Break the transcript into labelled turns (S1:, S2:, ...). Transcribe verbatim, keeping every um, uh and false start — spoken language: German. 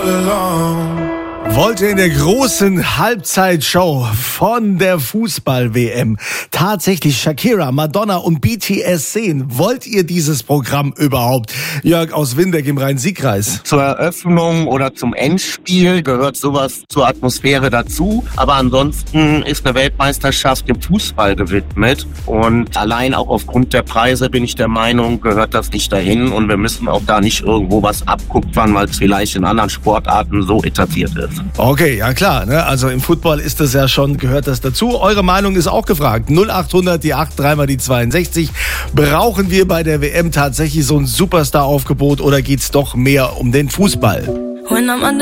S1: belong.
S2: Wollt ihr in der großen Halbzeitshow von der Fußball-W M tatsächlich Shakira, Madonna und B T S sehen? Wollt ihr dieses Programm überhaupt? Jörg aus Windeck im Rhein-Sieg-Kreis.
S3: Zur Eröffnung oder zum Endspiel gehört sowas zur Atmosphäre dazu. Aber ansonsten ist eine Weltmeisterschaft dem Fußball gewidmet. Und allein auch aufgrund der Preise bin ich der Meinung, gehört das nicht dahin. Und wir müssen auch da nicht irgendwo was abkupfern, weil es vielleicht in anderen Sportarten so etabliert ist.
S2: Okay, ja klar, ne? Also im Football ist das ja schon, gehört das dazu. Eure Meinung ist auch gefragt. null achthundert, die acht, dreimal die zweiundsechzig. Brauchen wir bei der W M tatsächlich so ein Superstar-Aufgebot oder geht's doch mehr um den Fußball?